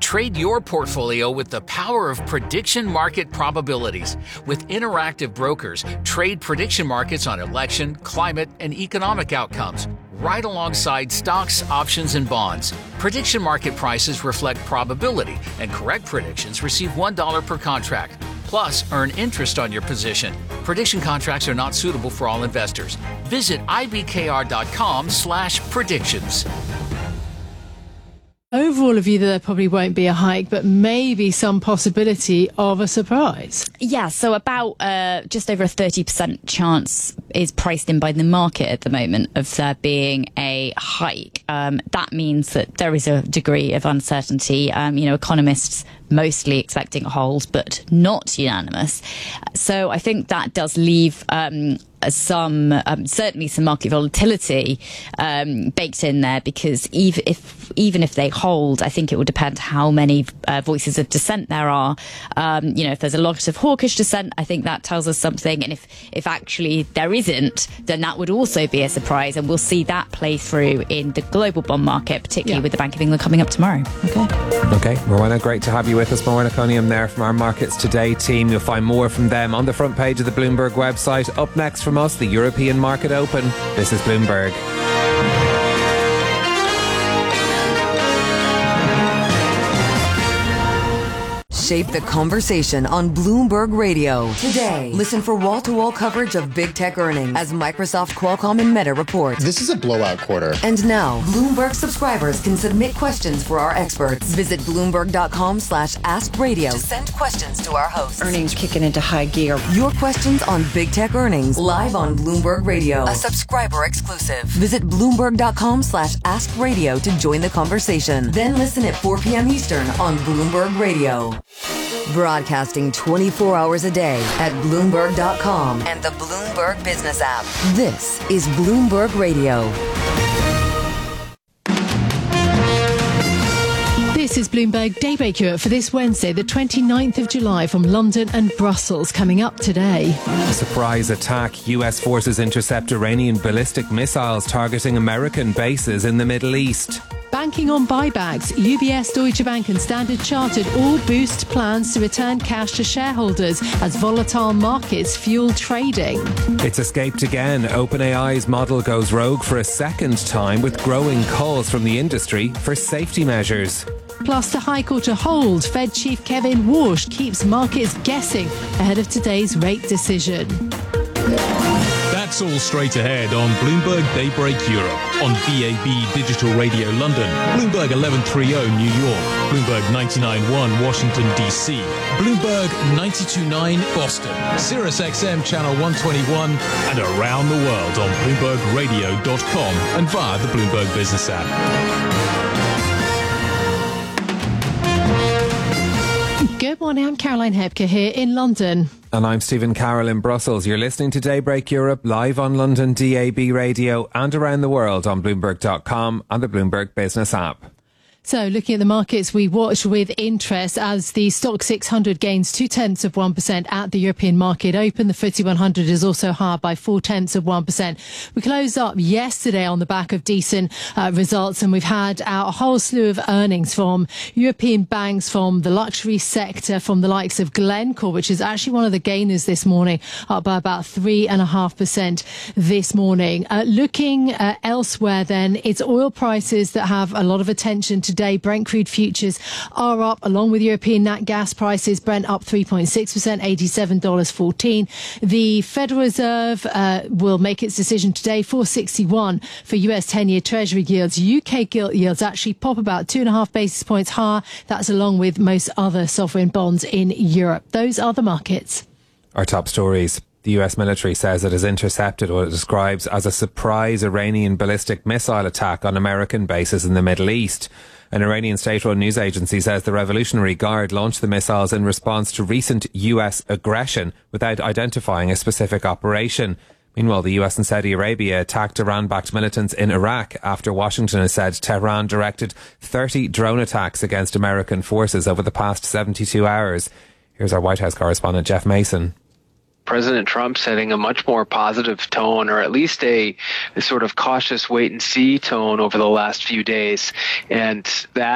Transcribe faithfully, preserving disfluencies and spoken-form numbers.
Trade your portfolio with the power of prediction market probabilities. With interactive brokers, trade prediction markets on election, climate, and economic outcomes, right alongside stocks, options, and bonds. Prediction market prices reflect probability, and correct predictions receive one dollar per contract. Plus, earn interest on your position. Prediction contracts are not suitable for all investors. Visit ibkr.com slash predictions. Overall, a view that there probably won't be a hike, but maybe some possibility of a surprise. Yeah, so about uh, just over a thirty percent chance is priced in by the market at the moment of there being a hike. Um, that means that there is a degree of uncertainty. Um, you know, economists mostly expecting a hold, but not unanimous. So I think that does leave um, some, um, certainly some market volatility um, baked in there, because even if, even if they hold, I think it will depend how many uh, voices of dissent there are. Um, you know, if there's a lot of hawkish dissent, I think that tells us something. And if, if actually there isn't, then that would also be a surprise. And we'll see that play through in the global bond market, particularly yeah. with the Bank of England coming up tomorrow. Okay. Okay, Morwenna, great to have you with us. Morwenna Cunningham there from our Markets Today team. You'll find more from them on the front page of the Bloomberg website. Up next from us, the European Market Open. This is Bloomberg. Shape the conversation on Bloomberg Radio. Today, listen for wall-to-wall coverage of big tech earnings as Microsoft, Qualcomm, and Meta report. This is a blowout quarter. And now, Bloomberg subscribers can submit questions for our experts. Visit Bloomberg.com slash Ask Radio to send questions to our hosts. Earnings kicking into high gear. Your questions on big tech earnings live on Bloomberg Radio. A subscriber exclusive. Visit Bloomberg.com slash Ask Radio to join the conversation. Then listen at four p.m. Eastern on Bloomberg Radio. Broadcasting twenty-four hours a day at Bloomberg dot com and the Bloomberg Business app. This is Bloomberg Radio. This is Bloomberg Daybreak Europe for this Wednesday, the twenty-ninth of July, from London and Brussels. Coming up today. A surprise attack. U S forces intercept Iranian ballistic missiles targeting American bases in the Middle East. Banking on buybacks, U B S, Deutsche Bank and Standard Chartered all boost plans to return cash to shareholders as volatile markets fuel trading. It's escaped again. OpenAI's model goes rogue for a second time, with growing calls from the industry for safety measures. Plus, to hike or to hold, Fed Chief Kevin Warsh keeps markets guessing ahead of today's rate decision. That's all straight ahead on Bloomberg Daybreak Europe, on B A B Digital Radio London, Bloomberg eleven thirty New York, Bloomberg ninety-nine point one Washington D C, Bloomberg ninety-two point nine Boston, Sirius X M Channel one twenty-one, and around the world on Bloomberg Radio dot com and via the Bloomberg Business app. Good morning, I'm Caroline Hebke here in London. And I'm Stephen Carroll in Brussels. You're listening to Daybreak Europe live on London D A B Radio and around the world on Bloomberg dot com and the Bloomberg Business app. So looking at the markets, we watch with interest as the Stoxx six hundred gains two tenths of one percent at the European market open. The F T S E one hundred is also higher by four tenths of one percent. We closed up yesterday on the back of decent uh, results, and we've had our whole slew of earnings from European banks, from the luxury sector, from the likes of Glencore, which is actually one of the gainers this morning, up by about three and a half percent this morning. Uh, looking uh, elsewhere then, it's oil prices that have a lot of attention today. Brent crude futures are up along with European nat gas prices. Brent up three point six percent, eighty-seven dollars fourteen. The Federal Reserve uh, will make its decision today, four sixty-one for U S ten-year Treasury yields. U K gilt yields actually pop about two and a half basis points higher. That's along with most other sovereign bonds in Europe. Those are the markets. Our top stories. The U S military says it has intercepted what it describes as a surprise Iranian ballistic missile attack on American bases in the Middle East. An Iranian state-run news agency says the Revolutionary Guard launched the missiles in response to recent U S aggression without identifying a specific operation. Meanwhile, the U S and Saudi Arabia attacked Iran-backed militants in Iraq after Washington has said Tehran directed thirty drone attacks against American forces over the past seventy-two hours. Here's our White House correspondent, Jeff Mason. President Trump setting a much more positive tone, or at least a, a sort of cautious wait and see tone over the last few days. And that